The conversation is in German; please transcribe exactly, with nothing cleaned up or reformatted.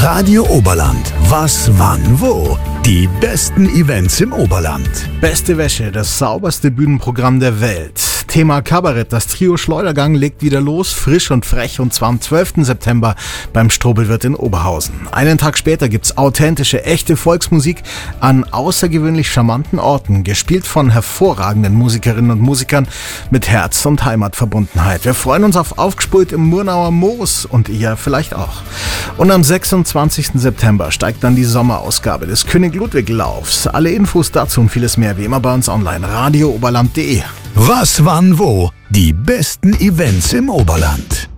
Radio Oberland. Was, wann, wo? Die besten Events im Oberland. Beste Wäsche, das sauberste Bühnenprogramm der Welt. Thema Kabarett. Das Trio Schleudergang legt wieder los, frisch und frech, und zwar am zwölften September beim Strobelwirt in Oberhausen. Einen Tag später gibt's authentische, echte Volksmusik an außergewöhnlich charmanten Orten, gespielt von hervorragenden Musikerinnen und Musikern mit Herz- und Heimatverbundenheit. Wir freuen uns auf Aufgespult im Murnauer Moos und ihr vielleicht auch. Und am sechsundzwanzigsten September steigt dann die Sommerausgabe des König Ludwig Laufs. Alle Infos dazu und vieles mehr wie immer bei uns online. radio oberland punkt de. Was, wann, wo? Die besten Events im Oberland.